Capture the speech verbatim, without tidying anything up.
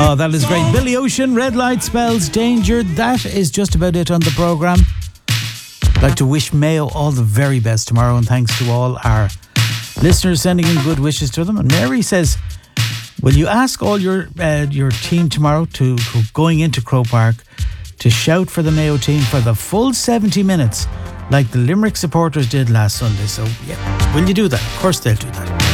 Oh, that is great. Billy Ocean, Red Light Spells Danger. That is just about it on the programme. I'd like to wish Mayo all the very best tomorrow, and thanks to all our listeners sending in good wishes to them. And Mary says, will you ask all your uh, your team tomorrow to going into Croke Park to shout for the Mayo team for the full seventy minutes like the Limerick supporters did last Sunday? So, yeah, will you do that? Of course they'll do that.